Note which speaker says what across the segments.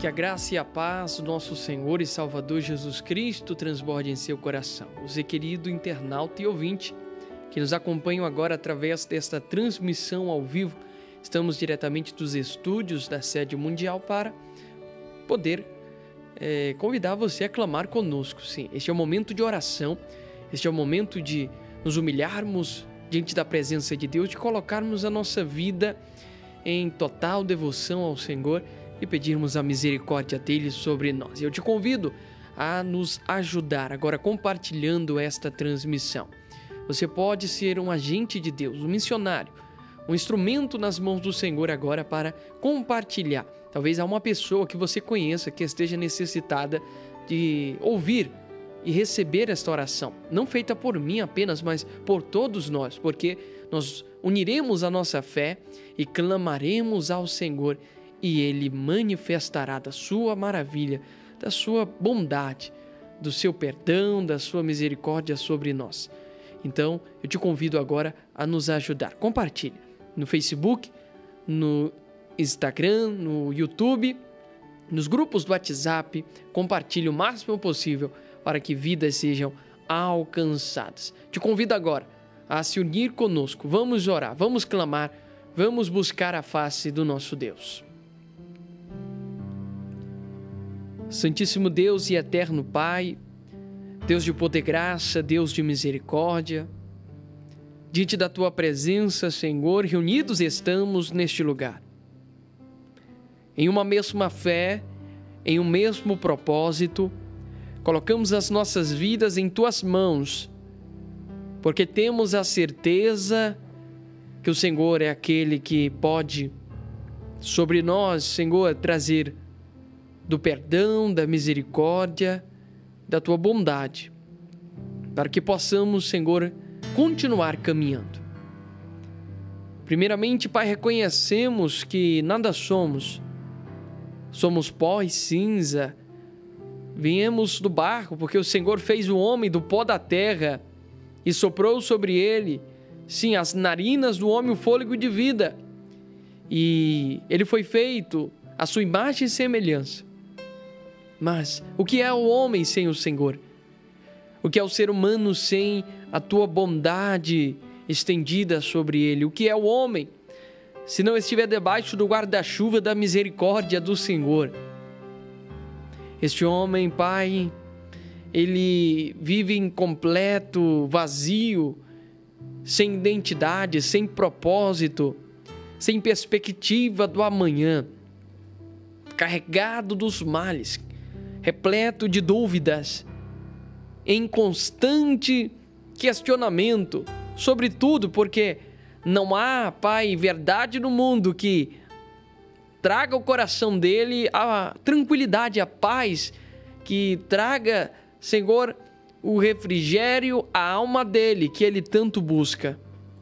Speaker 1: Que a graça e a paz do nosso Senhor e Salvador Jesus Cristo transborde em seu coração. Você, querido internauta e ouvinte, que nos acompanham agora através desta transmissão ao vivo, estamos diretamente dos estúdios da sede mundial para poder convidar você a clamar conosco. Sim, este é o momento de oração, este é o momento de nos humilharmos diante da presença de Deus, de colocarmos a nossa vida em total devoção ao Senhor e pedirmos a misericórdia dele sobre nós. Eu te convido a nos ajudar agora compartilhando esta transmissão. Você pode ser um agente de Deus, um missionário, um instrumento nas mãos do Senhor agora para compartilhar. Talvez há uma pessoa que você conheça que esteja necessitada de ouvir e receber esta oração, não feita por mim apenas, mas por todos nós, porque nós uniremos a nossa fé e clamaremos ao Senhor e Ele manifestará da sua maravilha, da sua bondade, do seu perdão, da sua misericórdia sobre nós. Então, eu te convido agora a nos ajudar. Compartilhe no Facebook, no Instagram, no YouTube, nos grupos do WhatsApp. Compartilhe o máximo possível para que vidas sejam alcançadas. Te convido agora a se unir conosco. Vamos orar, vamos clamar, vamos buscar a face do nosso Deus. Santíssimo Deus e eterno Pai, Deus de poder e graça, Deus de misericórdia, diante da Tua presença, Senhor, reunidos estamos neste lugar. Em uma mesma fé, em um mesmo propósito, colocamos as nossas vidas em Tuas mãos, porque temos a certeza que o Senhor é aquele que pode, sobre nós, Senhor, trazer do perdão, da misericórdia, da Tua bondade, para que possamos, Senhor, continuar caminhando. Primeiramente, Pai, reconhecemos que nada somos pó e cinza, viemos do barro, porque o Senhor fez o homem do pó da terra e soprou sobre ele, sim, as narinas do homem o fôlego de vida, e ele foi feito à sua imagem e semelhança. Mas o que é o homem sem o Senhor? O que é o ser humano sem a Tua bondade estendida sobre ele? O que é o homem se não estiver debaixo do guarda-chuva da misericórdia do Senhor? Este homem, Pai, ele vive incompleto, vazio, sem identidade, sem propósito, sem perspectiva do amanhã, carregado dos males, repleto de dúvidas, em constante questionamento, sobretudo porque não há, Pai, verdade no mundo que traga ao coração dele a tranquilidade, a paz, que traga, Senhor, o refrigério à alma dele, que ele tanto busca.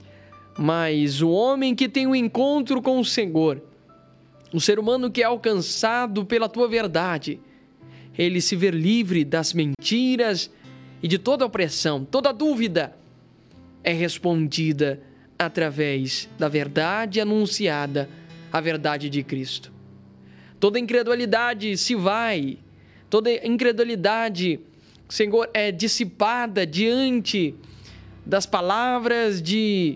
Speaker 1: Mas o homem que tem um encontro com o Senhor, o ser humano que é alcançado pela Tua verdade, ele se vê livre das mentiras e de toda opressão. Toda dúvida é respondida através da verdade anunciada, a verdade de Cristo. Toda incredulidade se vai, toda incredulidade, Senhor, é dissipada diante das palavras de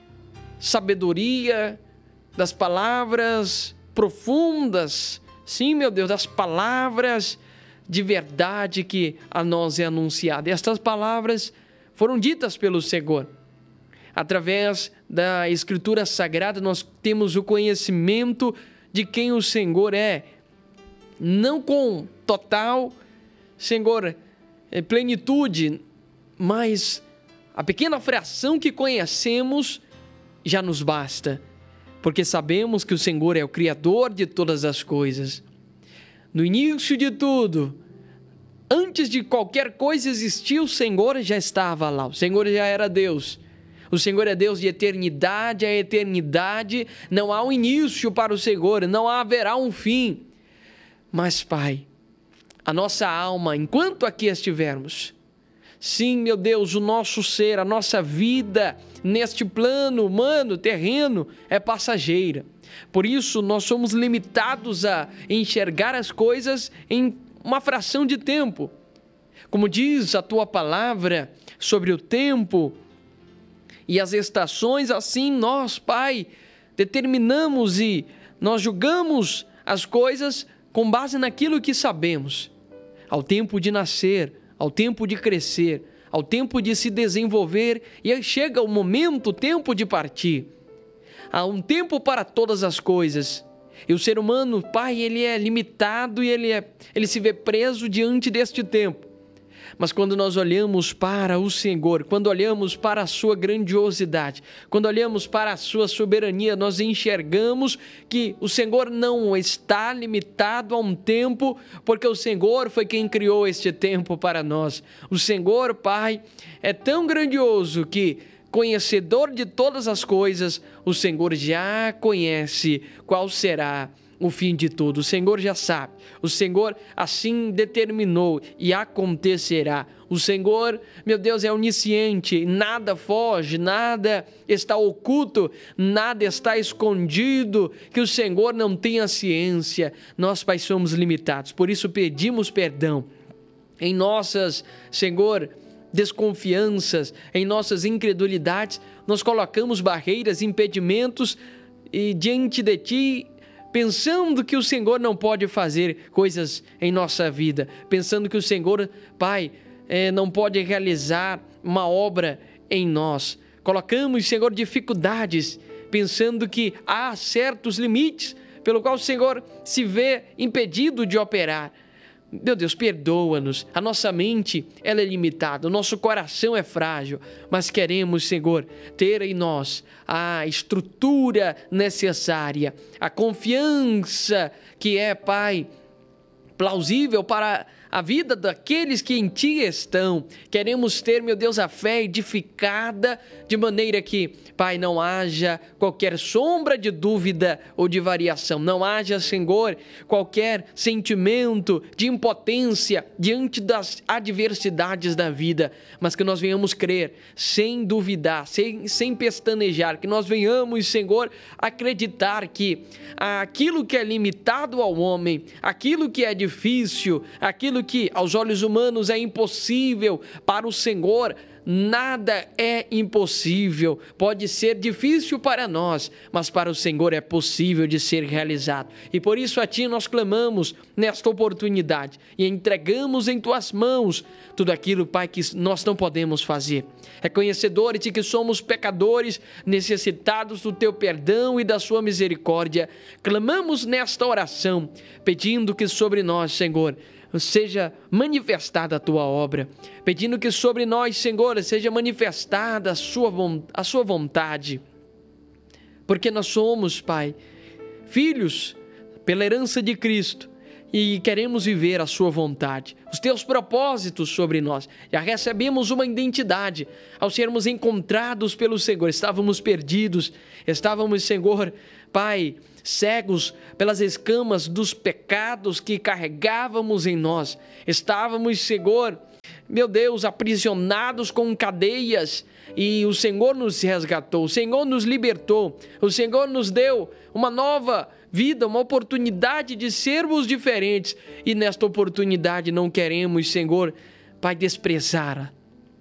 Speaker 1: sabedoria, das palavras profundas, sim, meu Deus, das palavras de verdade que a nós é anunciada. E estas palavras foram ditas pelo Senhor. Através da Escritura Sagrada, nós temos o conhecimento de quem o Senhor é. Não com total, Senhor, plenitude, mas a pequena fração que conhecemos já nos basta, porque sabemos que o Senhor é o Criador de todas as coisas. No início de tudo, antes de qualquer coisa existir, o Senhor já estava lá, o Senhor já era Deus. O Senhor é Deus de eternidade a eternidade, não há um início para o Senhor, não haverá um fim. Mas, Pai, a nossa alma, enquanto aqui estivermos, sim, meu Deus, o nosso ser, a nossa vida neste plano humano, terreno, é passageira. Por isso, nós somos limitados a enxergar as coisas em uma fração de tempo. Como diz a tua palavra sobre o tempo e as estações, assim nós, Pai, determinamos e nós julgamos as coisas com base naquilo que sabemos. Ao tempo de nascer, ao tempo de crescer, ao tempo de se desenvolver, e aí chega o momento, o tempo de partir. Há um tempo para todas as coisas. E o ser humano, Pai, ele é limitado e ele se vê preso diante deste tempo. Mas quando nós olhamos para o Senhor, quando olhamos para a sua grandiosidade, quando olhamos para a sua soberania, nós enxergamos que o Senhor não está limitado a um tempo, porque o Senhor foi quem criou este tempo para nós. O Senhor, Pai, é tão grandioso que, conhecedor de todas as coisas, o Senhor já conhece qual será o fim de tudo. O Senhor já sabe. O Senhor assim determinou e acontecerá. O Senhor, meu Deus, é onisciente. Nada foge, nada está oculto, nada está escondido que o Senhor não tenha ciência. Nós, Pai, somos limitados. Por isso pedimos perdão em nossas, Senhor, desconfianças, em nossas incredulidades. Nós colocamos barreiras, impedimentos e diante de Ti, pensando que o Senhor não pode fazer coisas em nossa vida, pensando que o Senhor, Pai, não pode realizar uma obra em nós. Colocamos, Senhor, dificuldades, pensando que há certos limites pelo qual o Senhor se vê impedido de operar. Meu Deus, perdoa-nos. A nossa mente, ela é limitada, o nosso coração é frágil, mas queremos, Senhor, ter em nós a estrutura necessária, a confiança que é, Pai, plausível para a vida daqueles que em Ti estão. Queremos ter, meu Deus, a fé edificada de maneira que, Pai, não haja qualquer sombra de dúvida ou de variação. Não haja, Senhor, qualquer sentimento de impotência diante das adversidades da vida, mas que nós venhamos crer sem duvidar, sem pestanejar, que nós venhamos, Senhor, acreditar que aquilo que é limitado ao homem, aquilo que é difícil, aquilo que aos olhos humanos é impossível, para o Senhor nada é impossível. Pode ser difícil para nós, mas para o Senhor é possível de ser realizado. E por isso a Ti nós clamamos nesta oportunidade e entregamos em Tuas mãos tudo aquilo, Pai, que nós não podemos fazer. Reconhecedores de que somos pecadores, necessitados do Teu perdão e da Sua misericórdia, clamamos nesta oração, pedindo que sobre nós, Senhor, seja manifestada a Tua obra, pedindo que sobre nós, Senhor, seja manifestada a Sua vontade, porque nós somos, Pai, filhos pela herança de Cristo e queremos viver a Sua vontade, os Teus propósitos sobre nós. Já recebemos uma identidade ao sermos encontrados pelo Senhor. Estávamos perdidos, estávamos, Senhor, Pai, cegos pelas escamas dos pecados que carregávamos em nós. Estávamos, Senhor, meu Deus, aprisionados com cadeias, e o Senhor nos resgatou, o Senhor nos libertou, o Senhor nos deu uma nova vida, uma oportunidade de sermos diferentes, e nesta oportunidade não queremos, Senhor, Pai, desprezar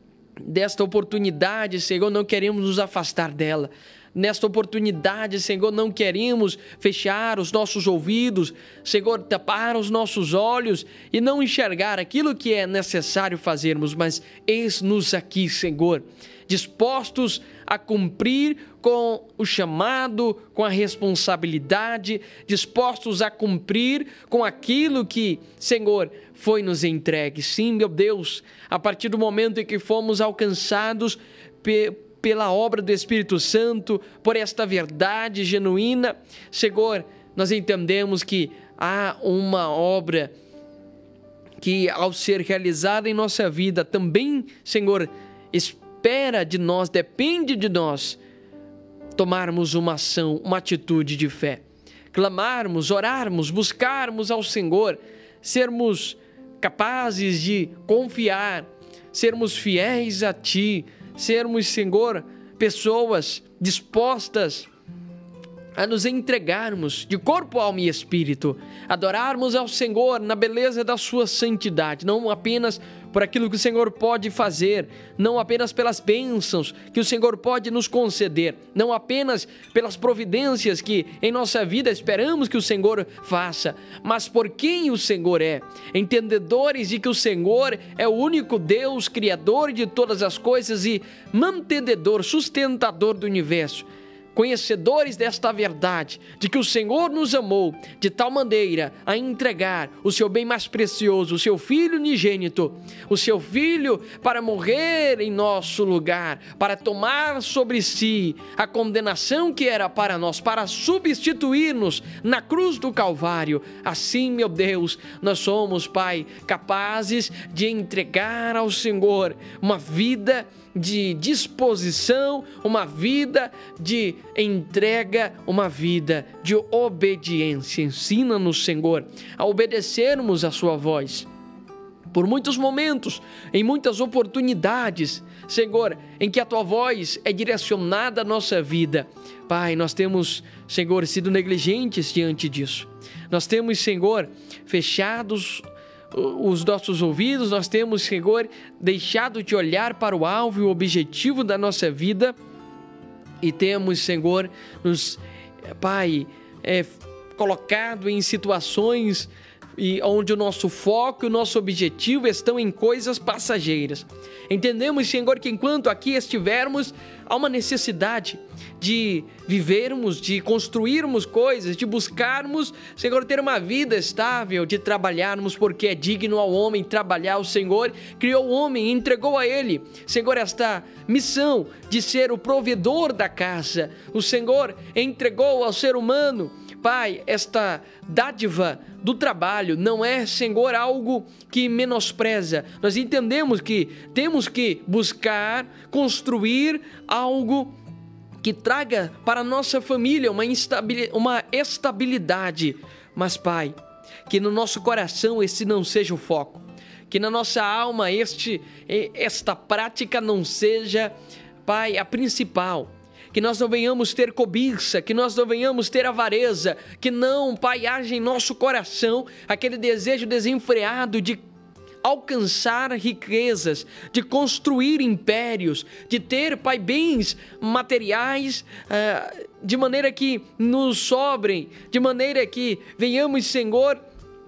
Speaker 1: desta oportunidade, Senhor, não queremos nos afastar dela. Nesta oportunidade, Senhor, não queremos fechar os nossos ouvidos, Senhor, tapar os nossos olhos e não enxergar aquilo que é necessário fazermos, mas eis-nos aqui, Senhor, dispostos a cumprir com o chamado, com a responsabilidade, dispostos a cumprir com aquilo que, Senhor, foi nos entregue. Sim, meu Deus, a partir do momento em que fomos alcançados pela obra do Espírito Santo, por esta verdade genuína, Senhor, nós entendemos que há uma obra que, ao ser realizada em nossa vida, também, Senhor, espera de nós, depende de nós, tomarmos uma ação, uma atitude de fé, clamarmos, orarmos, buscarmos ao Senhor, sermos capazes de confiar, sermos fiéis a Ti, sermos, Senhor, pessoas dispostas a nos entregarmos de corpo, alma e espírito, adorarmos ao Senhor na beleza da sua santidade, não apenas por aquilo que o Senhor pode fazer, não apenas pelas bênçãos que o Senhor pode nos conceder, não apenas pelas providências que em nossa vida esperamos que o Senhor faça, mas por quem o Senhor é, entendedores de que o Senhor é o único Deus, Criador de todas as coisas e mantenedor, sustentador do universo. Conhecedores desta verdade, de que o Senhor nos amou de tal maneira a entregar o seu bem mais precioso, o seu Filho unigênito, o seu Filho para morrer em nosso lugar, para tomar sobre si a condenação que era para nós, para substituir-nos na cruz do Calvário. Assim, meu Deus, nós somos, Pai, capazes de entregar ao Senhor uma vida de disposição, uma vida de entrega, uma vida de obediência. Ensina-nos, Senhor, a obedecermos a sua voz. Por muitos momentos, em muitas oportunidades, Senhor, em que a tua voz é direcionada à nossa vida, Pai, nós temos, Senhor, sido negligentes diante disso. Nós temos, Senhor, fechados os nossos ouvidos, nós temos, Senhor, deixado de olhar para o alvo e o objetivo da nossa vida e temos, Senhor, Pai, colocado em situações onde o nosso foco e o nosso objetivo estão em coisas passageiras. Entendemos, Senhor, que enquanto aqui estivermos, há uma necessidade de vivermos, de construirmos coisas, de buscarmos, Senhor, ter uma vida estável, de trabalharmos, porque é digno ao homem trabalhar. O Senhor criou o homem e entregou a ele, Senhor, esta missão de ser o provedor da casa. O Senhor entregou ao ser humano, Pai, esta dádiva do trabalho. Não é, Senhor, algo que menospreza. Nós entendemos que temos que buscar, construir algo que traga para a nossa família uma estabilidade. Mas, Pai, que no nosso coração esse não seja o foco. Que na nossa alma esta prática não seja, Pai, a principal. Que nós não venhamos ter cobiça, que nós não venhamos ter avareza, que não, Pai, haja em nosso coração aquele desejo desenfreado de alcançar riquezas, de construir impérios, de ter, Pai, bens materiais, de maneira que nos sobrem, de maneira que venhamos, Senhor,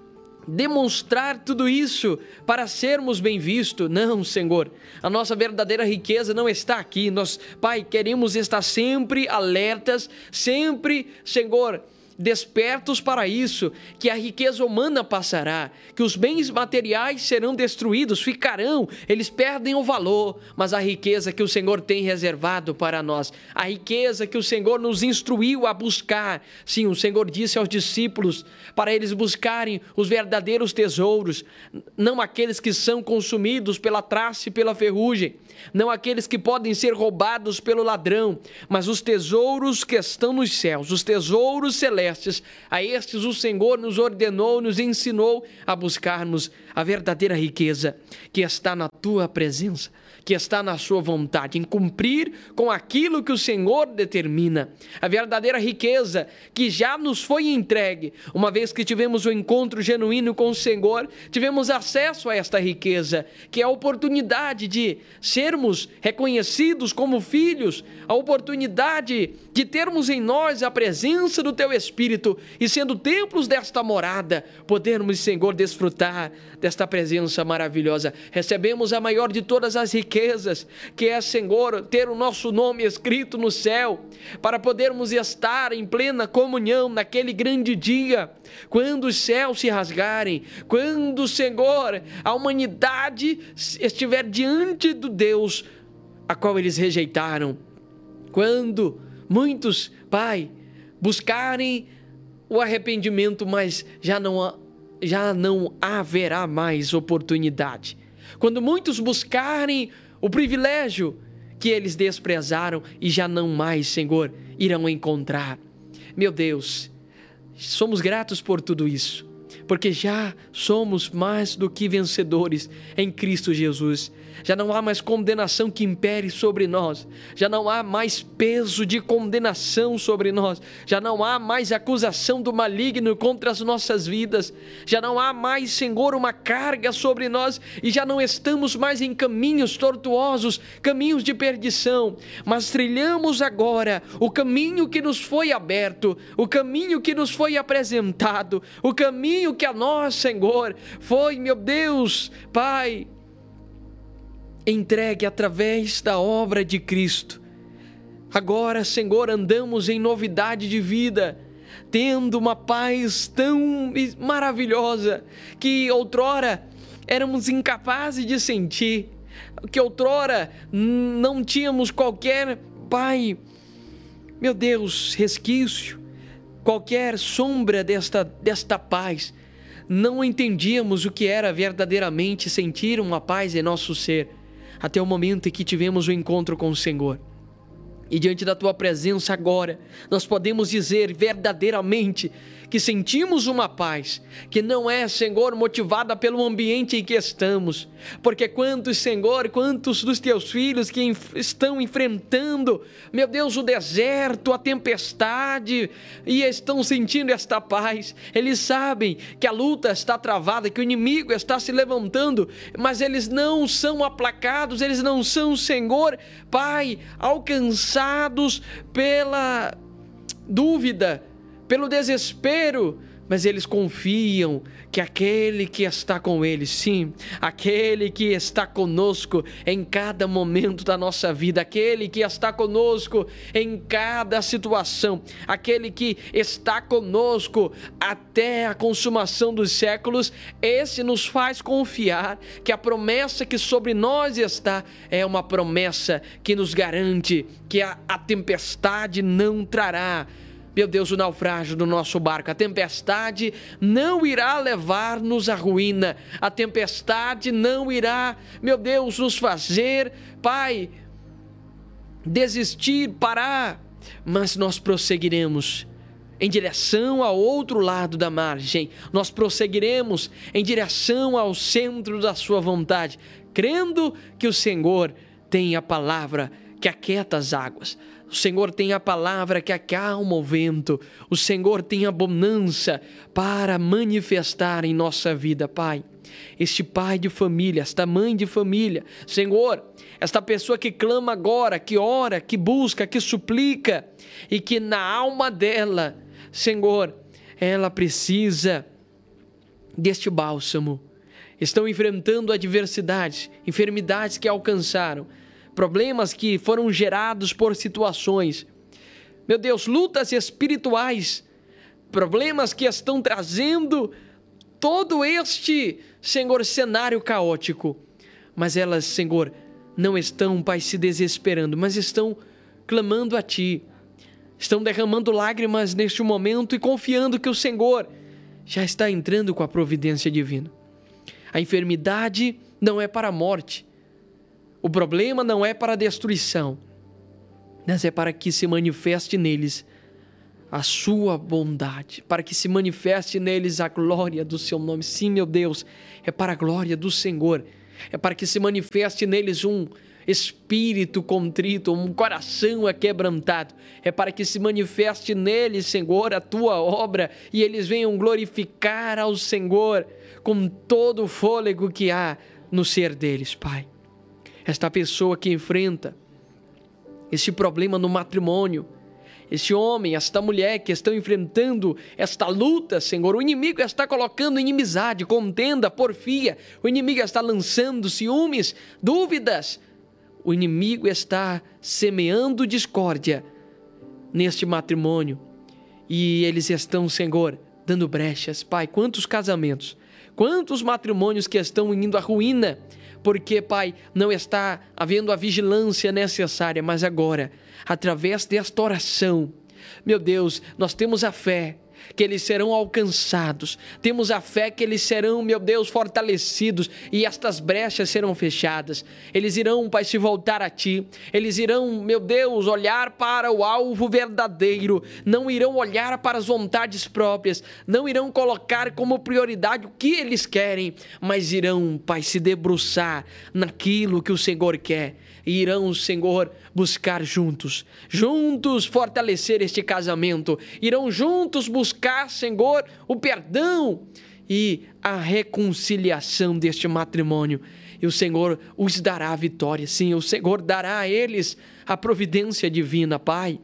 Speaker 1: demonstrar tudo isso para sermos bem vistos. Não, Senhor, a nossa verdadeira riqueza não está aqui. Nós, Pai, queremos estar sempre alertas, sempre, Senhor, despertos para isso, que a riqueza humana passará, que os bens materiais serão destruídos, ficarão, eles perdem o valor, mas a riqueza que o Senhor tem reservado para nós, a riqueza que o Senhor nos instruiu a buscar, sim, o Senhor disse aos discípulos, para eles buscarem os verdadeiros tesouros, não aqueles que são consumidos pela traça e pela ferrugem, não aqueles que podem ser roubados pelo ladrão, mas os tesouros que estão nos céus, os tesouros celestes. A estes o Senhor nos ordenou, nos ensinou a buscarmos a verdadeira riqueza que está na tua presença, que está na sua vontade, em cumprir com aquilo que o Senhor determina. A verdadeira riqueza que já nos foi entregue, uma vez que tivemos um encontro genuíno com o Senhor, tivemos acesso a esta riqueza, que é a oportunidade de sermos reconhecidos como filhos, a oportunidade de termos em nós a presença do Teu Espírito e, sendo templos desta morada, podermos, Senhor, desfrutar desta presença maravilhosa. Recebemos a maior de todas as riquezas, que é, Senhor, ter o nosso nome escrito no céu, para podermos estar em plena comunhão naquele grande dia, quando os céus se rasgarem, quando, Senhor, a humanidade estiver diante do Deus a qual eles rejeitaram, quando muitos, Pai, buscarem o arrependimento, mas já não haverá mais oportunidade. Quando muitos buscarem o privilégio que eles desprezaram e já não mais, Senhor, irão encontrar. Meu Deus, somos gratos por tudo isso. porque já somos mais do que vencedores em Cristo Jesus. Já não há mais condenação que impere sobre nós, já não há mais peso de condenação sobre nós, já não há mais acusação do maligno contra as nossas vidas, já não há mais, Senhor, uma carga sobre nós, e já não estamos mais em caminhos tortuosos, caminhos de perdição, mas trilhamos agora o caminho que nos foi aberto, o caminho que nos foi apresentado, o caminho que a nós, Senhor, foi, meu Deus, Pai, entregue através da obra de Cristo. Agora, Senhor, andamos em novidade de vida, tendo uma paz tão maravilhosa que outrora éramos incapazes de sentir, que outrora não tínhamos qualquer, Pai, meu Deus, resquício, qualquer sombra desta paz. Não entendíamos o que era verdadeiramente sentir uma paz em nosso ser, até o momento em que tivemos o encontro com o Senhor. E diante da Tua presença agora, nós podemos dizer verdadeiramente que sentimos uma paz, que não é, Senhor, motivada pelo ambiente em que estamos. Porque quantos, Senhor, quantos dos Teus filhos que estão enfrentando, meu Deus, o deserto, a tempestade, e estão sentindo esta paz. Eles sabem que a luta está travada, que o inimigo está se levantando, mas eles não são aplacados, eles não são, Senhor, Pai, alcançados pela dúvida, pelo desespero, mas eles confiam que aquele que está com eles, sim, aquele que está conosco em cada momento da nossa vida, aquele que está conosco em cada situação, aquele que está conosco até a consumação dos séculos, esse nos faz confiar que a promessa que sobre nós está é uma promessa que nos garante que a tempestade não trará, meu Deus, o naufrágio do nosso barco. A tempestade não irá levar-nos à ruína. A tempestade não irá, meu Deus, nos fazer, Pai, desistir, parar. Mas nós prosseguiremos em direção ao outro lado da margem. Nós prosseguiremos em direção ao centro da Sua vontade, crendo que o Senhor tem a palavra que aquieta as águas. O Senhor tem a palavra que acalma o vento. O Senhor tem a bonança para manifestar em nossa vida, Pai. Este pai de família, esta mãe de família, Senhor, esta pessoa que clama agora, que ora, que busca, que suplica, e que na alma dela, Senhor, ela precisa deste bálsamo. Estão enfrentando adversidades, enfermidades que alcançaram, problemas que foram gerados por situações, meu Deus, lutas espirituais, problemas que estão trazendo todo este, Senhor, cenário caótico. Mas elas, Senhor, não estão, Pai, se desesperando, mas estão clamando a Ti, estão derramando lágrimas neste momento e confiando que o Senhor já está entrando com a providência divina. A enfermidade não é para a morte, o problema não é para a destruição, mas é para que se manifeste neles a Sua bondade, para que se manifeste neles a glória do Seu nome. Sim, meu Deus, é para a glória do Senhor, é para que se manifeste neles um espírito contrito, um coração aquebrantado, é para que se manifeste neles, Senhor, a Tua obra e eles venham glorificar ao Senhor com todo o fôlego que há no ser deles, Pai. Esta pessoa que enfrenta este problema no matrimônio, este homem, esta mulher que estão enfrentando esta luta, Senhor, o inimigo está colocando inimizade, contenda, porfia, o inimigo está lançando ciúmes, dúvidas, o inimigo está semeando discórdia neste matrimônio e eles estão, Senhor, dando brechas. Pai, quantos casamentos, quantos matrimônios que estão indo à ruína, porque, Pai, não está havendo a vigilância necessária, mas agora, através desta oração, meu Deus, nós temos a fé que eles serão alcançados. Temos a fé que eles serão, meu Deus, fortalecidos e estas brechas serão fechadas. Eles irão, Pai, se voltar a Ti. Eles irão, meu Deus, olhar para o alvo verdadeiro. Não irão olhar para as vontades próprias. Não irão colocar como prioridade o que eles querem, mas irão, Pai, se debruçar naquilo que o Senhor quer. E irão, Senhor, buscar juntos fortalecer este casamento. Irão juntos buscar, Senhor, o perdão e a reconciliação deste matrimônio. E o Senhor os dará a vitória. Sim, o Senhor dará a eles a providência divina, Pai.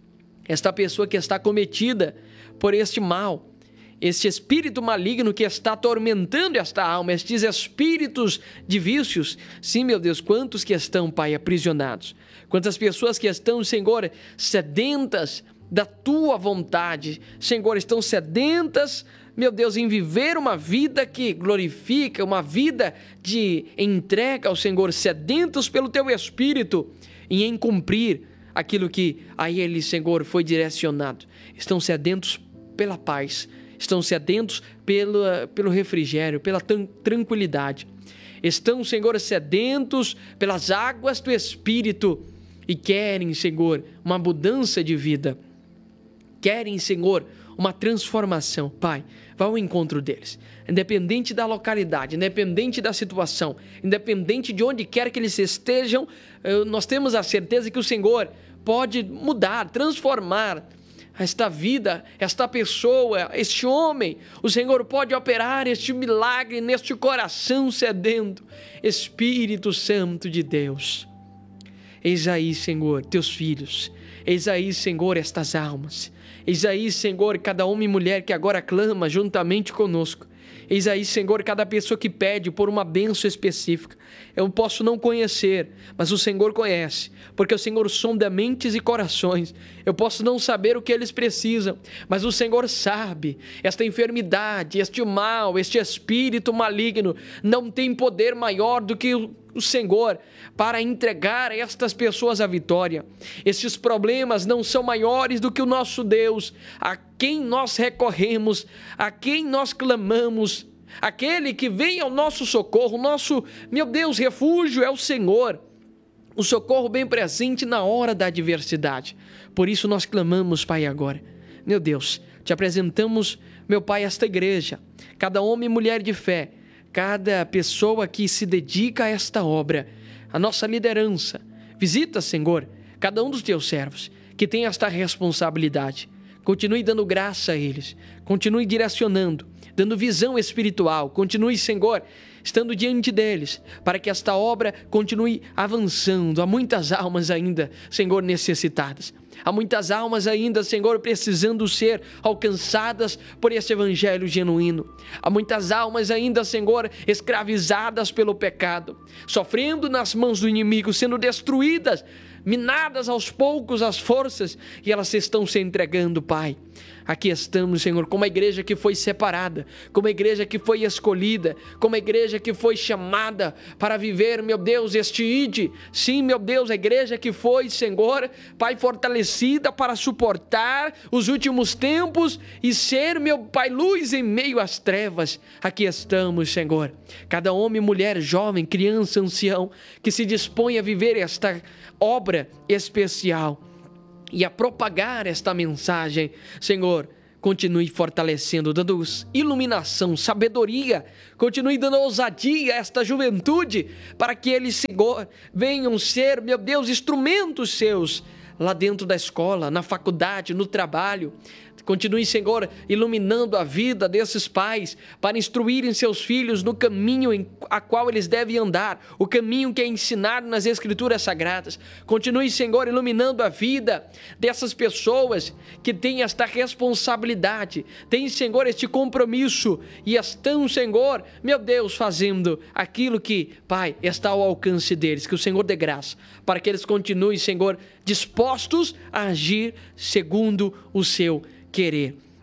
Speaker 1: Esta pessoa que está cometida por este mal, este espírito maligno que está atormentando esta alma, estes espíritos de vícios. Sim, meu Deus, quantos que estão, Pai, aprisionados. Quantas pessoas que estão, Senhor, sedentas da Tua vontade. Senhor, estão sedentas, meu Deus, em viver uma vida que glorifica, uma vida de entrega ao Senhor, sedentos pelo Teu Espírito e em cumprir aquilo que a eles, Senhor, foi direcionado. Estão sedentos pela paz. Estão sedentos pelo refrigério, pela tranquilidade. Estão, Senhor, sedentos pelas águas do Espírito e querem, Senhor, uma mudança de vida. Querem, Senhor, uma transformação. Pai, vá ao encontro deles. Independente da localidade, independente da situação, independente de onde quer que eles estejam, nós temos a certeza que o Senhor pode mudar, transformar esta vida, esta pessoa, este homem. O Senhor pode operar este milagre neste coração sedento. Espírito Santo de Deus, eis aí, Senhor, Teus filhos. Eis aí, Senhor, estas almas. Eis aí, Senhor, cada homem e mulher que agora clama juntamente conosco. Eis aí, Senhor, cada pessoa que pede por uma bênção específica. Eu posso não conhecer, mas o Senhor conhece, porque o Senhor sonda mentes e corações. Eu posso não saber o que eles precisam, mas o Senhor sabe. Esta enfermidade, este mal, este espírito maligno não tem poder maior do que o Senhor para entregar a estas pessoas a vitória. Estes problemas não são maiores do que o nosso Deus, a quem nós recorremos, a quem nós clamamos. Aquele que vem ao nosso socorro, nosso, meu Deus, refúgio é o Senhor. O socorro bem presente na hora da adversidade. Por isso nós clamamos, Pai, agora. Meu Deus, Te apresentamos, meu Pai, esta igreja, cada homem e mulher de fé, cada pessoa que se dedica a esta obra, a nossa liderança. Visita, Senhor, cada um dos Teus servos que tem esta responsabilidade. Continue dando graça a eles, continue direcionando, dando visão espiritual, continue, Senhor, estando diante deles, para que esta obra continue avançando. Há muitas almas ainda, Senhor, necessitadas. Há muitas almas ainda, Senhor, precisando ser alcançadas por esse evangelho genuíno. Há muitas almas ainda, Senhor, escravizadas pelo pecado, sofrendo nas mãos do inimigo, sendo destruídas, minadas aos poucos as forças, e elas estão se entregando, Pai. Aqui estamos, Senhor, como a igreja que foi separada, como a igreja que foi escolhida, como a igreja que foi chamada para viver, meu Deus, este ide. Sim, meu Deus, a igreja que foi, Senhor, Pai, fortalecida para suportar os últimos tempos e ser, meu Pai, luz em meio às trevas. Aqui estamos, Senhor. Cada homem, mulher, jovem, criança, ancião, que se dispõe a viver esta obra especial e a propagar esta mensagem. Senhor, continue fortalecendo, dando iluminação, sabedoria, continue dando ousadia a esta juventude, para que eles, Senhor, venham ser, meu Deus, instrumentos Seus, lá dentro da escola, na faculdade, no trabalho. Continue, Senhor, iluminando a vida desses pais para instruírem seus filhos no caminho a qual eles devem andar, o caminho que é ensinado nas Escrituras Sagradas. Continue, Senhor, iluminando a vida dessas pessoas que têm esta responsabilidade, têm, Senhor, este compromisso e estão, Senhor, meu Deus, fazendo aquilo que, Pai, está ao alcance deles. Que o Senhor dê graça para que eles continuem, Senhor, dispostos a agir segundo o Seu querer.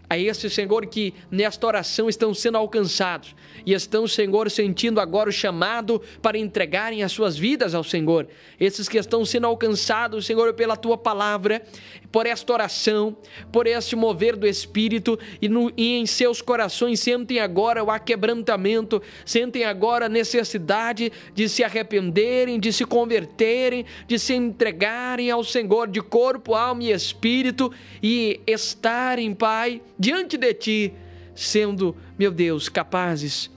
Speaker 1: a esses, Senhor, que nesta oração estão sendo alcançados e estão, Senhor, sentindo agora o chamado para entregarem as suas vidas ao Senhor. Esses que estão sendo alcançados, Senhor, pela Tua palavra, por esta oração, por este mover do Espírito e em seus corações sentem agora o aquebrantamento, sentem agora a necessidade de se arrependerem, de se converterem, de se entregarem ao Senhor de corpo, alma e espírito e estarem, Pai, diante de Ti, sendo, meu Deus, capazes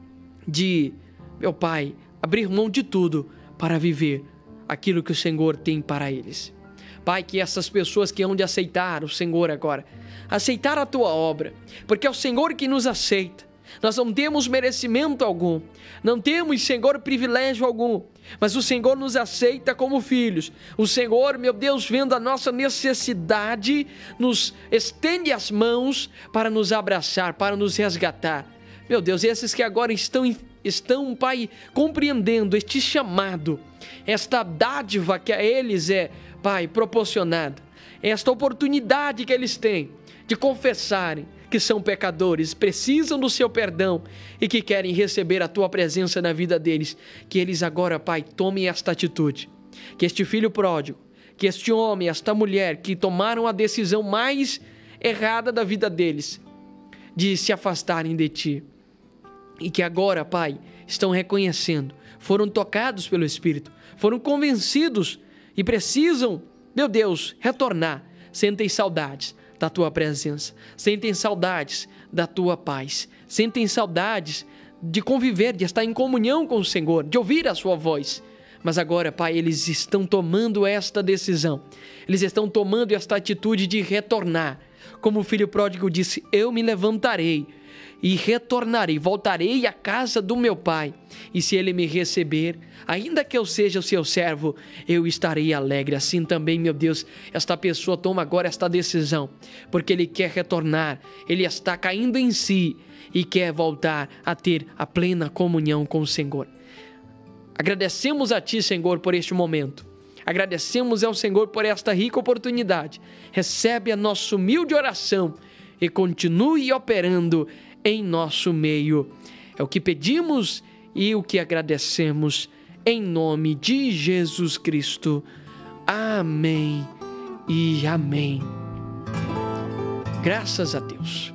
Speaker 1: de, meu Pai, abrir mão de tudo para viver aquilo que o Senhor tem para eles. Pai, que essas pessoas que hão de aceitar o Senhor agora, aceitar a Tua obra, porque é o Senhor que nos aceita. Nós não temos merecimento algum, não temos, Senhor, privilégio algum, mas o Senhor nos aceita como filhos. O Senhor, meu Deus, vendo a nossa necessidade, nos estende as mãos para nos abraçar, para nos resgatar. Meu Deus, esses que agora estão, Pai, compreendendo este chamado, esta dádiva que a eles é, Pai, proporcionada, esta oportunidade que eles têm de confessarem que são pecadores, precisam do Seu perdão e que querem receber a Tua presença na vida deles, que eles agora, Pai, tomem esta atitude, que este filho pródigo, que este homem, esta mulher que tomaram a decisão mais errada da vida deles, de se afastarem de Ti, e que agora, Pai, estão reconhecendo, foram tocados pelo Espírito, foram convencidos e precisam, meu Deus, retornar, sentem saudades da Tua presença, sentem saudades da Tua paz, sentem saudades de conviver, de estar em comunhão com o Senhor, de ouvir a Sua voz. Mas agora, Pai, eles estão tomando esta decisão, eles estão tomando esta atitude de retornar. Como o filho pródigo disse, eu me levantarei e retornarei, voltarei à casa do meu pai, e se ele me receber, ainda que eu seja o seu servo, eu estarei alegre. Assim também, meu Deus, esta pessoa toma agora esta decisão, porque ele quer retornar, ele está caindo em si e quer voltar a ter a plena comunhão com o Senhor. Agradecemos a Ti, Senhor, por este momento. Agradecemos ao Senhor por esta rica oportunidade. Recebe a nossa humilde oração e continue operando em nosso meio. É o que pedimos e o que agradecemos em nome de Jesus Cristo. Amém e amém. Graças a Deus.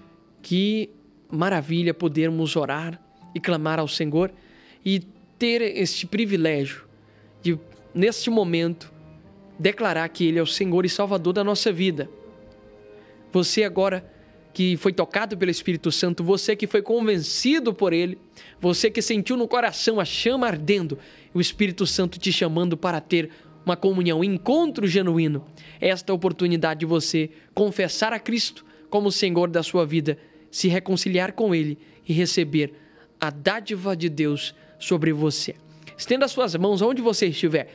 Speaker 1: Que maravilha podermos orar e clamar ao Senhor e ter este privilégio de, neste momento, declarar que Ele é o Senhor e Salvador da nossa vida. Você agora que foi tocado pelo Espírito Santo, você que foi convencido por Ele, você que sentiu no coração a chama ardendo, o Espírito Santo te chamando para ter uma comunhão, um encontro genuíno. Esta oportunidade de você confessar a Cristo como Senhor da sua vida, se reconciliar com Ele e receber a dádiva de Deus sobre você. Estenda as suas mãos onde você estiver.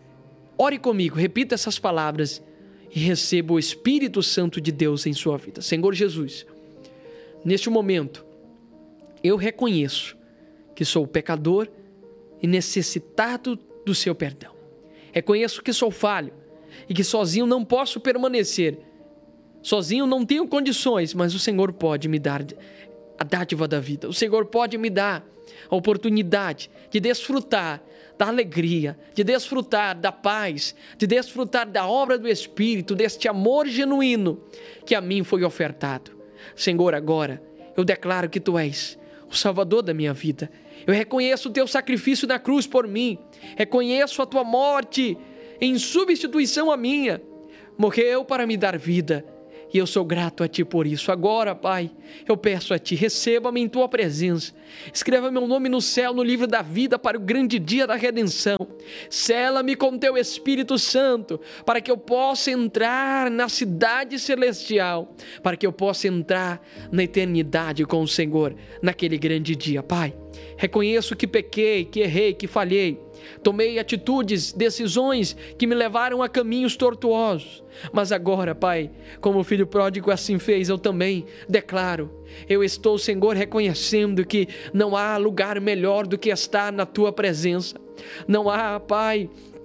Speaker 1: Ore comigo, repita essas palavras e receba o Espírito Santo de Deus em sua vida. Senhor Jesus, neste momento, eu reconheço que sou pecador e necessitado do Seu perdão. Reconheço que sou falho e que sozinho não posso permanecer. Sozinho não tenho condições, mas o Senhor pode me dar a dádiva da vida. O Senhor pode me dar a oportunidade de desfrutar da alegria, de desfrutar da paz, de desfrutar da obra do Espírito, deste amor genuíno que a mim foi ofertado. Senhor, agora eu declaro que Tu és o Salvador da minha vida. Eu reconheço o Teu sacrifício na cruz por mim. Reconheço a Tua morte em substituição à minha. Morreu para me dar vida. E eu sou grato a Ti por isso. Agora, Pai, eu peço a Ti, receba-me em Tua presença. Escreva meu nome no céu, no livro da vida, para o grande dia da redenção. Sela-me com Teu Espírito Santo, para que eu possa entrar na cidade celestial, para que eu possa entrar na eternidade com o Senhor, naquele grande dia. Pai, reconheço que pequei, que errei, que falhei. Tomei atitudes, decisões que me levaram a caminhos tortuosos. Mas agora, Pai, como o filho pródigo assim fez, eu também declaro. Eu estou, Senhor, reconhecendo que não há lugar melhor do que estar na Tua presença. Não há, Pai,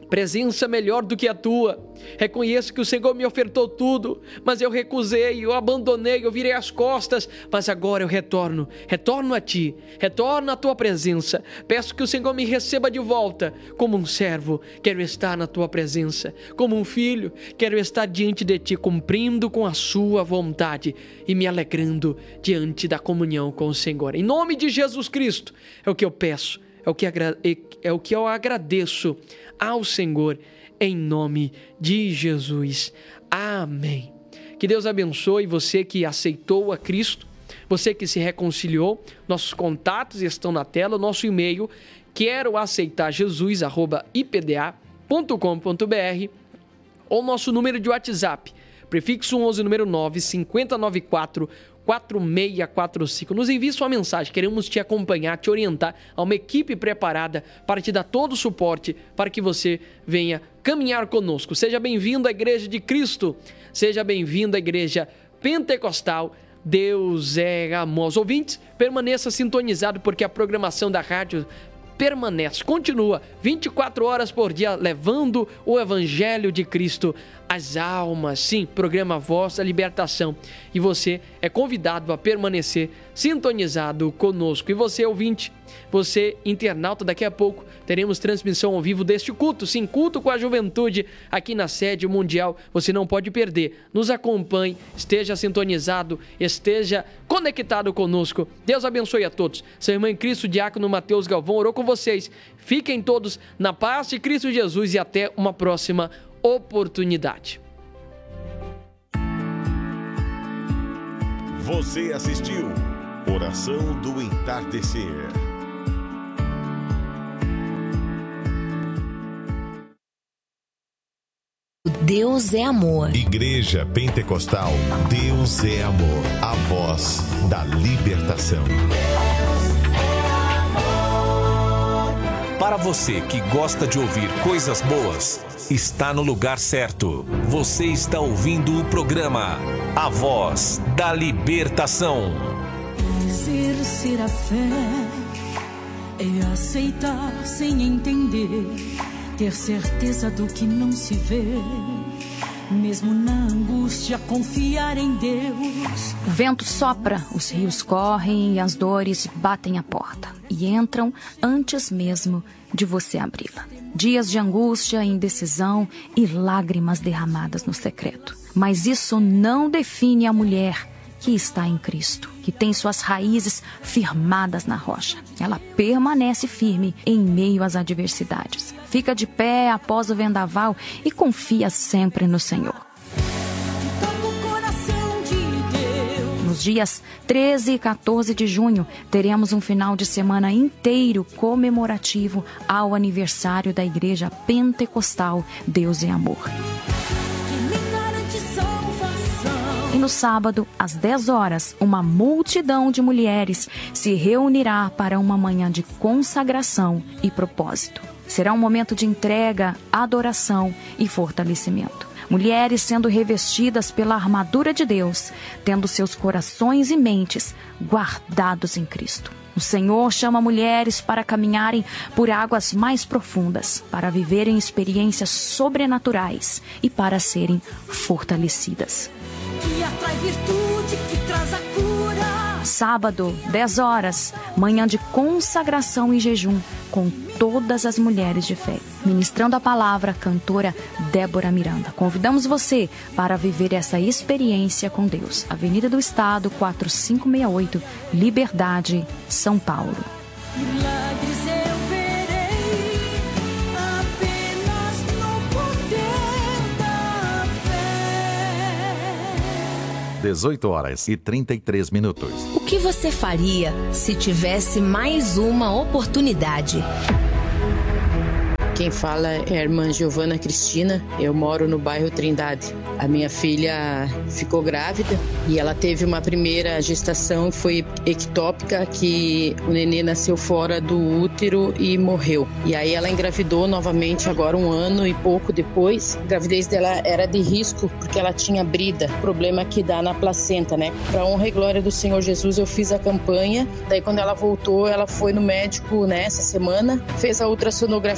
Speaker 1: presença melhor do que a tua. Reconheço que o Senhor me ofertou tudo, mas eu recusei, eu abandonei, eu virei as costas, mas agora eu retorno a ti, retorno à tua presença. Peço que o Senhor me receba de volta como um servo. Quero estar na tua presença, como um filho, quero estar diante de ti, cumprindo com a sua vontade e me alegrando diante da comunhão com o Senhor. Em nome de Jesus Cristo, é o que eu peço, é o que eu agradeço ao Senhor, em nome de Jesus. Amém. Que Deus abençoe você que aceitou a Cristo, você que se reconciliou. Nossos contatos estão na tela, nosso e-mail queroaceitarjesus@ipda.com.br ou nosso número de WhatsApp, prefixo 11 número 9 5094 4645. Nos envie sua mensagem, queremos te acompanhar, te orientar a uma equipe preparada para te dar todo o suporte para que você venha caminhar conosco. Seja bem-vindo à Igreja de Cristo, seja bem-vindo à Igreja Pentecostal. Deus é amor. Os ouvintes, permaneça sintonizado porque a programação da rádio permanece, continua 24 horas por dia, levando o Evangelho de Cristo às almas. Sim, programa Voz da Libertação. E você é convidado a permanecer sintonizado conosco. E você, ouvinte, você, internauta, daqui a pouco teremos transmissão ao vivo deste culto. Sim, culto com a juventude aqui na sede mundial. Você não pode perder. Nos acompanhe, esteja sintonizado, esteja conectado conosco. Deus abençoe a todos. Seu irmão em Cristo, diácono Mateus Galvão, orou com vocês. Fiquem todos na paz de Cristo Jesus e até uma próxima oportunidade.
Speaker 2: Você assistiu Oração do Entardecer.
Speaker 3: Deus é amor.
Speaker 2: Igreja Pentecostal, Deus é amor. A voz da libertação.
Speaker 4: Para você que gosta de ouvir coisas boas, está no lugar certo. Você está ouvindo o programa A Voz da Libertação.
Speaker 5: Exercer a fé é aceitar sem entender, ter certeza do que não se vê, mesmo na angústia confiar em Deus.
Speaker 6: O vento sopra, os rios correm e as dores batem a porta e entram antes mesmo de você abri-la. Dias de angústia, indecisão e lágrimas derramadas no secreto. Mas isso não define a mulher que está em Cristo, que tem suas raízes firmadas na rocha. Ela permanece firme em meio às adversidades. Fica de pé após o vendaval e confia sempre no Senhor. Nos dias 13 e 14 de junho, teremos um final de semana inteiro comemorativo ao aniversário da Igreja Pentecostal Deus é Amor. E no sábado, às 10 horas, uma multidão de mulheres se reunirá para uma manhã de consagração e propósito. Será um momento de entrega, adoração e fortalecimento. Mulheres sendo revestidas pela armadura de Deus, tendo seus corações e mentes guardados em Cristo. O Senhor chama mulheres para caminharem por águas mais profundas, para viverem experiências sobrenaturais e para serem fortalecidas.
Speaker 5: Que atrai virtude, que traz a cura.
Speaker 6: Sábado, 10 horas, manhã de consagração e jejum com todas as mulheres de fé. Ministrando a palavra, a cantora Débora Miranda. Convidamos você para viver essa experiência com Deus. Avenida do Estado, 4568, Liberdade, São Paulo.
Speaker 5: Milagres eu verei apenas no poder da fé.
Speaker 2: 18h33.
Speaker 3: O que você faria se tivesse mais uma oportunidade?
Speaker 7: Quem fala é a irmã Giovana Cristina, eu moro no bairro Trindade. A minha filha ficou grávida e ela teve uma primeira gestação, foi ectópica, que o nenê nasceu fora do útero e morreu. E aí ela engravidou novamente agora 1 ano e pouco depois. A gravidez dela era de risco porque ela tinha brida, problema que dá na placenta, né? Para honra e glória do Senhor Jesus, eu fiz a campanha. Daí quando ela voltou, ela foi no médico, né, essa semana, fez a ultrassonografia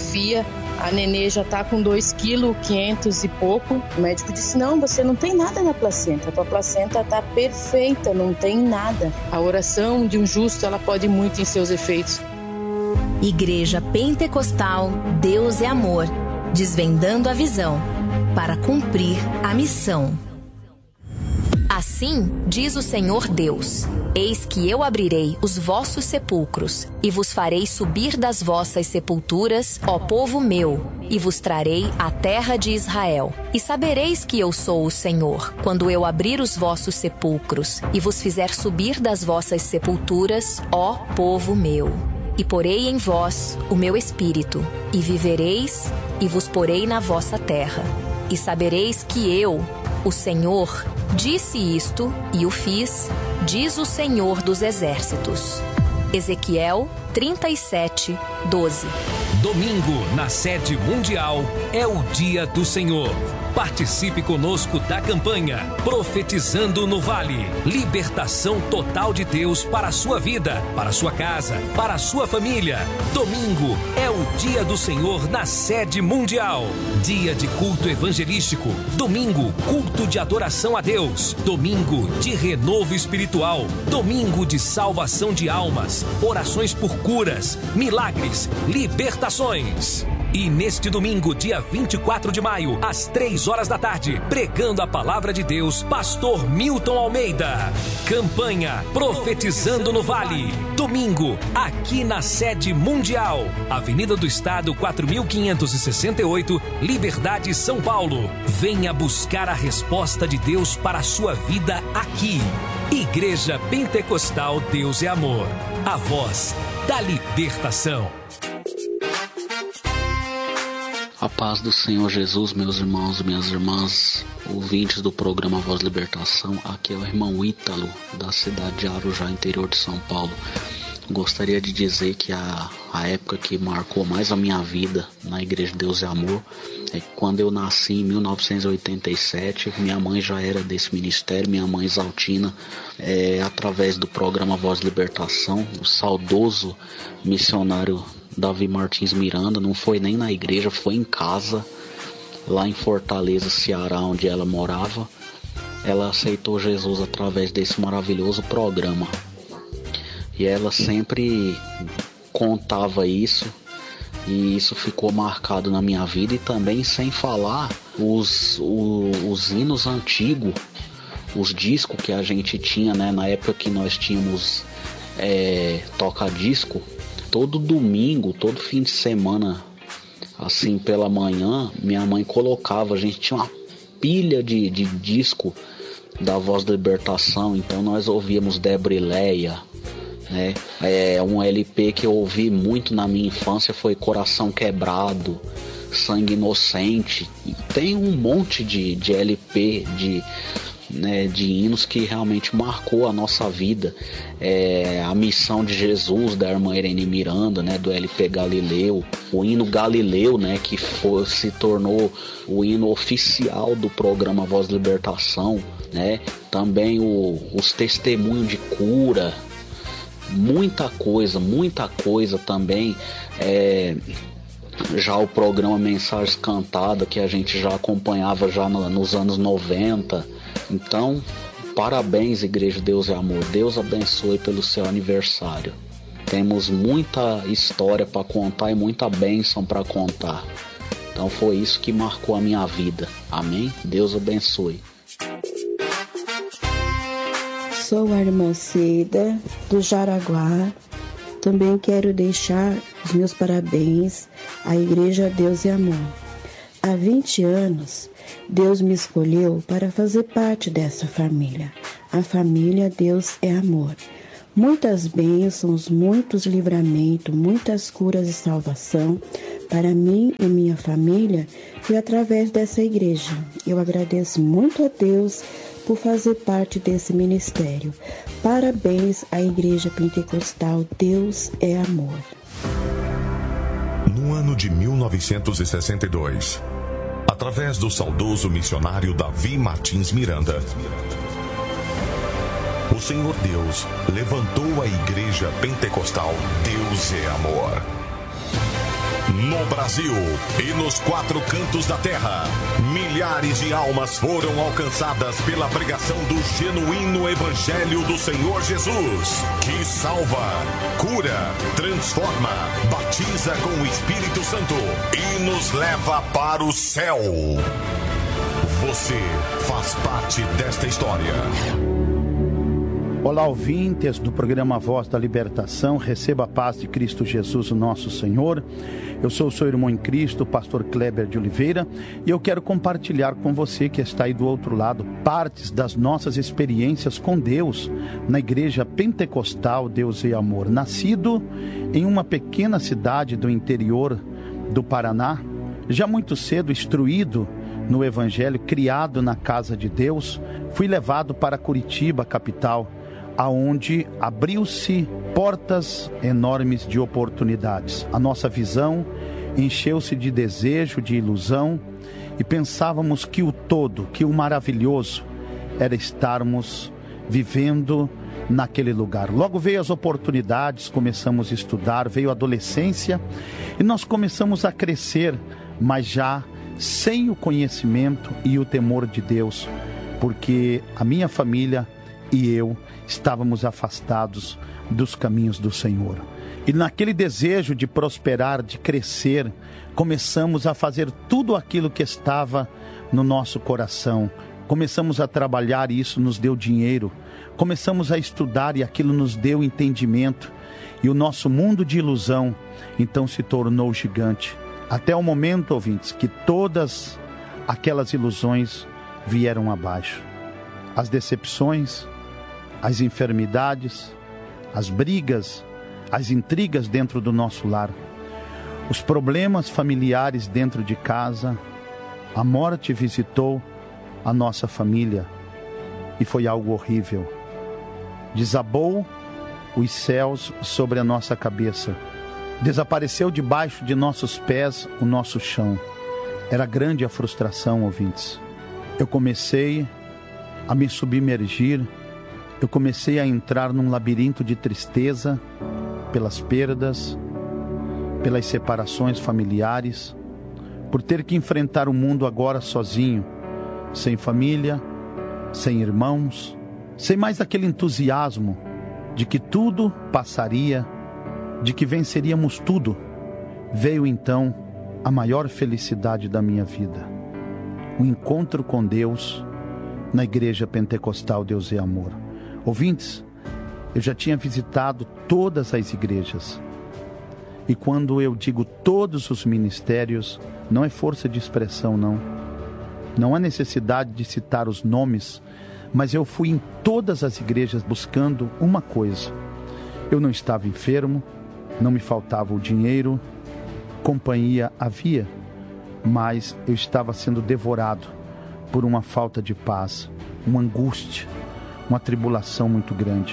Speaker 7: A nenê já tá com 2,5 kg e pouco. O médico disse, não, você não tem nada na placenta. A tua placenta tá perfeita, não tem nada. A oração de um justo, ela pode muito em seus efeitos.
Speaker 3: Igreja Pentecostal Deus é Amor, desvendando a visão para cumprir a missão. Assim diz o Senhor Deus: eis que eu abrirei os vossos sepulcros e vos farei subir das vossas sepulturas, ó povo meu, e vos trarei à terra de Israel. E sabereis que eu sou o Senhor, quando eu abrir os vossos sepulcros e vos fizer subir das vossas sepulturas, ó povo meu. E porei em vós o meu espírito, e vivereis, e vos porei na vossa terra. E sabereis que eu, o Senhor, disse isto e o fiz, diz o Senhor dos Exércitos. Ezequiel 37, 12.
Speaker 4: Domingo, na sede mundial, é o Dia do Senhor. Participe conosco da campanha Profetizando no Vale. Libertação total de Deus para a sua vida, para a sua casa, para a sua família. Domingo é o Dia do Senhor na sede mundial. Dia de culto evangelístico. Domingo, culto de adoração a Deus. Domingo de renovo espiritual. Domingo de salvação de almas. Orações por curas, milagres, libertações. E neste domingo, dia 24 de maio, às 3 horas da tarde, pregando a palavra de Deus, pastor Milton Almeida. Campanha Profetizando no Vale. Domingo, aqui na sede mundial. Avenida do Estado, 4568, Liberdade, São Paulo. Venha buscar a resposta de Deus para a sua vida aqui. Igreja Pentecostal Deus é Amor. A voz da libertação.
Speaker 8: A paz do Senhor Jesus, meus irmãos e minhas irmãs, ouvintes do programa Voz Libertação. Aqui é o irmão Ítalo, da cidade de Arujá, interior de São Paulo. Gostaria de dizer que a época que marcou mais a minha vida na Igreja Deus é Amor é quando eu nasci em 1987. Minha mãe já era desse ministério, minha mãe Exaltina, através do programa Voz Libertação, o saudoso missionário Davi Martins Miranda, não foi nem na igreja, foi em casa, lá em Fortaleza, Ceará, onde ela morava. Ela aceitou Jesus através desse maravilhoso programa. E ela sempre contava isso, e isso ficou marcado na minha vida. E também, sem falar, os hinos antigos, os discos que a gente tinha, né, na época que nós tínhamos toca-disco. Todo domingo, todo fim de semana, assim pela manhã, minha mãe colocava, a gente tinha uma pilha de disco da Voz da Libertação. Então nós ouvíamos Debrileia, né? Um LP que eu ouvi muito na minha infância foi Coração Quebrado, Sangue Inocente. E tem um monte de LP, de hinos que realmente marcou a nossa vida. A Missão de Jesus, da irmã Irene Miranda, né, do LP Galileu, o hino Galileu, né, que se tornou o hino oficial do programa Voz Libertação, né, também os testemunhos de cura, muita coisa também. Já o programa Mensagens Cantadas, que a gente já acompanhava já nos anos 90. Então, parabéns, Igreja Deus é Amor. Deus abençoe pelo seu aniversário. Temos muita história para contar e muita bênção para contar. Então foi isso que marcou a minha vida. Amém? Deus abençoe.
Speaker 9: Sou a irmã Cida, do Jaraguá. Também quero deixar os meus parabéns à Igreja Deus é Amor. Há 20 anos, Deus me escolheu para fazer parte dessa família. A família Deus é Amor. Muitas bênçãos, muitos livramentos, muitas curas e salvação para mim e minha família foi através dessa igreja. Eu agradeço muito a Deus por fazer parte desse ministério. Parabéns à Igreja Pentecostal Deus é Amor.
Speaker 2: No ano de 1962, através do saudoso missionário Davi Martins Miranda, o Senhor Deus levantou a Igreja Pentecostal Deus é Amor. No Brasil e nos 4 cantos da terra, milhares de almas foram alcançadas pela pregação do genuíno Evangelho do Senhor Jesus, que salva, cura, transforma, batiza com o Espírito Santo e nos leva para o céu. Você faz parte desta história.
Speaker 10: Olá, ouvintes do programa Voz da Libertação, receba a paz de Cristo Jesus, o nosso Senhor. Eu sou o seu irmão em Cristo, o pastor Kleber de Oliveira, e eu quero compartilhar com você que está aí do outro lado partes das nossas experiências com Deus na Igreja Pentecostal Deus e Amor. Nascido em uma pequena cidade do interior do Paraná, já muito cedo instruído no Evangelho, criado na casa de Deus, fui levado para Curitiba, capital, aonde abriu-se portas enormes de oportunidades. A nossa visão encheu-se de desejo, de ilusão, e pensávamos que o todo, que o maravilhoso era estarmos vivendo naquele lugar. Logo veio as oportunidades, começamos a estudar, veio a adolescência e nós começamos a crescer, mas já sem o conhecimento e o temor de Deus, porque a minha família e eu estávamos afastados dos caminhos do Senhor. E naquele desejo de prosperar, de crescer, começamos a fazer tudo aquilo que estava no nosso coração. Começamos a trabalhar e isso nos deu dinheiro. Começamos a estudar e aquilo nos deu entendimento. E o nosso mundo de ilusão, então, se tornou gigante. Até o momento, ouvintes, que todas aquelas ilusões vieram abaixo. As decepções, as enfermidades, as brigas, as intrigas dentro do nosso lar, os problemas familiares dentro de casa, a morte visitou a nossa família e foi algo horrível. Desabou os céus sobre a nossa cabeça, desapareceu debaixo de nossos pés o nosso chão. Era grande a frustração, ouvintes. Eu comecei a me submergir, eu comecei a entrar num labirinto de tristeza pelas perdas, pelas separações familiares, por ter que enfrentar o mundo agora sozinho, sem família, sem irmãos, sem mais aquele entusiasmo de que tudo passaria, de que venceríamos tudo. Veio então a maior felicidade da minha vida, o encontro com Deus na Igreja Pentecostal Deus e Amor. Ouvintes, eu já tinha visitado todas as igrejas. E quando eu digo todos os ministérios, não é força de expressão, não. Não há necessidade de citar os nomes, mas eu fui em todas as igrejas buscando uma coisa. Eu não estava enfermo, não me faltava o dinheiro, companhia havia, mas eu estava sendo devorado por uma falta de paz, uma angústia, uma tribulação muito grande.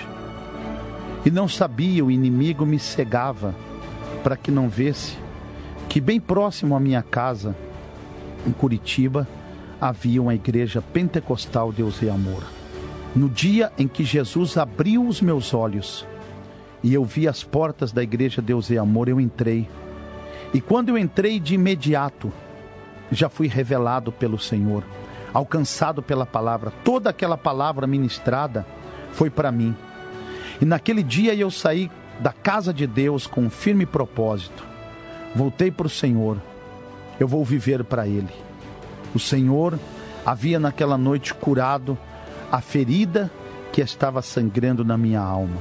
Speaker 10: E não sabia, o inimigo me cegava para que não visse que bem próximo à minha casa, em Curitiba, havia uma igreja pentecostal Deus e Amor. No dia em que Jesus abriu os meus olhos e eu vi as portas da igreja Deus e Amor, eu entrei. E quando eu entrei, de imediato, já fui revelado pelo Senhor, alcançado pela palavra. Toda aquela palavra ministrada foi para mim. E naquele dia eu saí da casa de Deus com um firme propósito. Voltei para o Senhor. Eu vou viver para Ele. O Senhor havia naquela noite curado a ferida que estava sangrando na minha alma.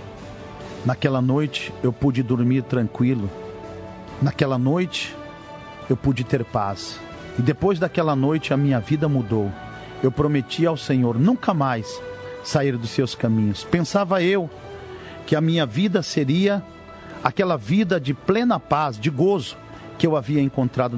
Speaker 10: Naquela noite eu pude dormir tranquilo. Naquela noite eu pude ter paz. E depois daquela noite a minha vida mudou. Eu prometi ao Senhor nunca mais sair dos seus caminhos. Pensava eu que a minha vida seria aquela vida de plena paz, de gozo que eu havia encontrado